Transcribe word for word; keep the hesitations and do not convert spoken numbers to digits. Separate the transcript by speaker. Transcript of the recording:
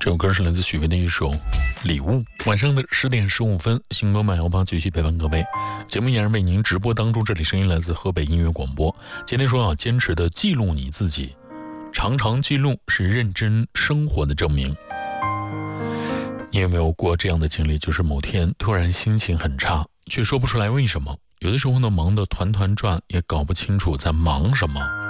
Speaker 1: 这首歌是来自许巍的一首《礼物》。晚上的十点十五分，星光漫游吧继续陪伴各位。节目依然为您直播当中，这里声音来自河北音乐广播。今天说啊，坚持的记录你自己，常常记录是认真生活的证明。你有没有过这样的经历？就是某天突然心情很差，却说不出来为什么。有的时候呢，忙得团团转，也搞不清楚在忙什么。